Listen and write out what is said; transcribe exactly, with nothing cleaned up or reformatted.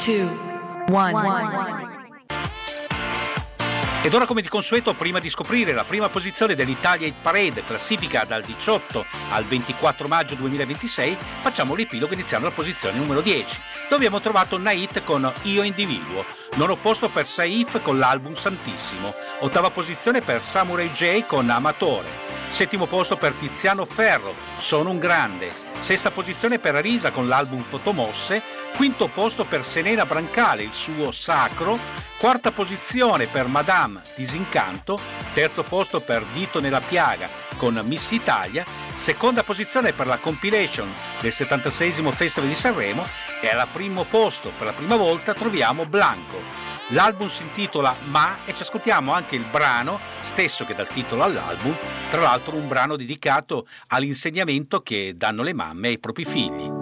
two, one. Ed ora, come di consueto, prima di scoprire la prima posizione dell'Italia Hit Parade, classifica dal diciotto al ventiquattro maggio duemilaventisei, facciamo l'epilogo iniziando alla posizione numero dieci, dove abbiamo trovato Nait con Io Individuo, nono posto per Saif con l'album Santissimo, ottava posizione per Samurai J con Amatore, settimo posto per Tiziano Ferro, Sono un grande, sesta posizione per Arisa con l'album Fotomosse, quinto posto per Selena Brancale, il suo Sacro, quarta posizione per Madame, Disincanto, terzo posto per Dito nella piaga con Miss Italia, seconda posizione per la compilation del settantaseiesimo Festival di Sanremo e al primo posto per la prima volta troviamo Blanco. L'album si intitola Ma e ci ascoltiamo anche il brano stesso che dà il titolo all'album, tra l'altro un brano dedicato all'insegnamento che danno le mamme ai propri figli.